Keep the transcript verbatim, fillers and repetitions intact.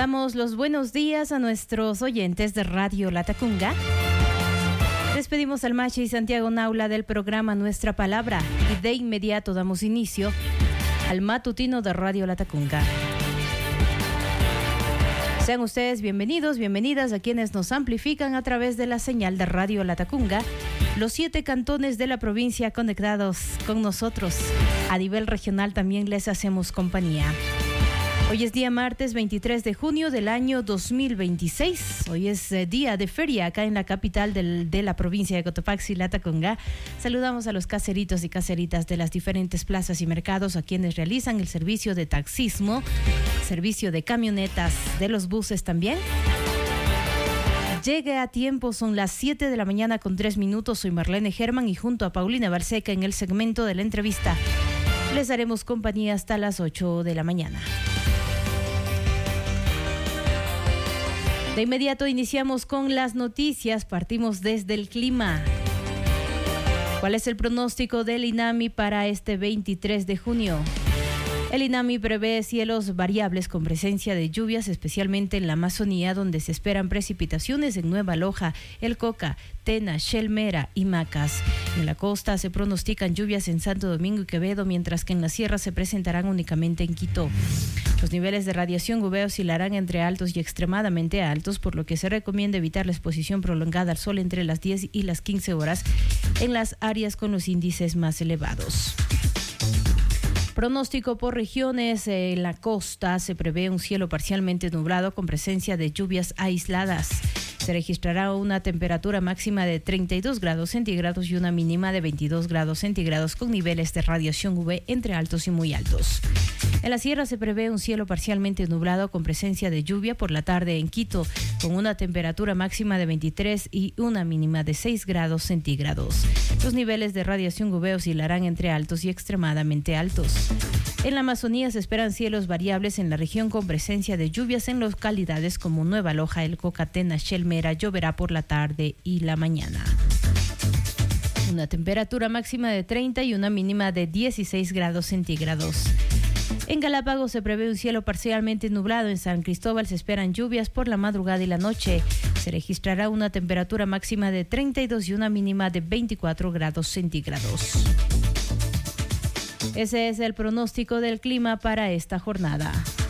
Damos los buenos días a nuestros oyentes de Radio Latacunga. Despedimos al Machi y Santiago Naula del programa Nuestra Palabra y de inmediato damos inicio al matutino de Radio Latacunga. Sean ustedes bienvenidos, bienvenidas a quienes nos amplifican a través de la señal de Radio Latacunga, los siete cantones de la provincia conectados con nosotros. A nivel regional también les hacemos compañía. Hoy es día martes veintitrés de junio del año dos mil veintiséis. Hoy es eh, día de feria acá en la capital del, de la provincia de Cotopaxi, Latacunga. Saludamos a los caseritos y caseritas de las diferentes plazas y mercados, a quienes realizan el servicio de taxismo, servicio de camionetas, de los buses también. Llegue a tiempo, son las siete de la mañana con tres minutos. Soy Marlene Germán y junto a Paulina Barseca en el segmento de la entrevista les haremos compañía hasta las ocho de la mañana. De inmediato iniciamos con las noticias, partimos desde el clima. ¿Cuál es el pronóstico del INAMI para este veintitrés de junio? El INAMI prevé cielos variables con presencia de lluvias, especialmente en la Amazonía, donde se esperan precipitaciones en Nueva Loja, El Coca, Tena, Shelmera y Macas. En la costa se pronostican lluvias en Santo Domingo y Quevedo, mientras que en la sierra se presentarán únicamente en Quito. Los niveles de radiación U V oscilarán entre altos y extremadamente altos, por lo que se recomienda evitar la exposición prolongada al sol entre las diez y las quince horas en las áreas con los índices más elevados. Pronóstico por regiones. En la costa se prevé un cielo parcialmente nublado con presencia de lluvias aisladas. Se registrará una temperatura máxima de treinta y dos grados centígrados y una mínima de veintidós grados centígrados con niveles de radiación U V entre altos y muy altos. En la sierra se prevé un cielo parcialmente nublado con presencia de lluvia por la tarde en Quito, con una temperatura máxima de veintitrés y una mínima de seis grados centígrados. Los niveles de radiación U V oscilarán entre altos y extremadamente altos. En la Amazonía se esperan cielos variables en la región con presencia de lluvias en localidades como Nueva Loja, El Coca, Tena, Shelmera. Lloverá por la tarde y la mañana. Una temperatura máxima de treinta y una mínima de dieciséis grados centígrados. En Galápagos se prevé un cielo parcialmente nublado. En San Cristóbal se esperan lluvias por la madrugada y la noche. Se registrará una temperatura máxima de treinta y dos y una mínima de veinticuatro grados centígrados. Ese es el pronóstico del clima para esta jornada.